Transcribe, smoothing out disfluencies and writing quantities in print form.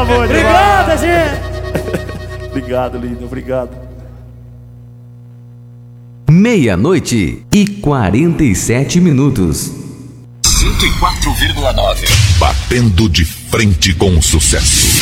bom demais. Obrigado, gente. Obrigado, lindo, obrigado. 00:47. 104,9. Batendo de frente com o sucesso.